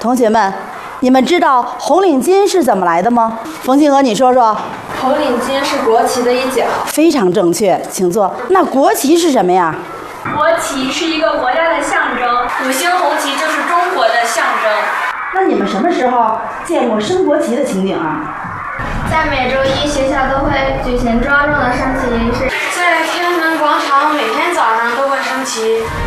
同学们，你们知道红领巾是怎么来的吗？冯清娥，你说说。 红领巾是国旗的一角。 非常正确，请坐。那国旗是什么呀？ 国旗是一个国家的象征，五星红旗就是中国的象征。 那你们什么时候见过升国旗的情景啊？ 在每周一，学校都会举行庄重的升旗仪式。 在天安门广场，每天早上都会升旗。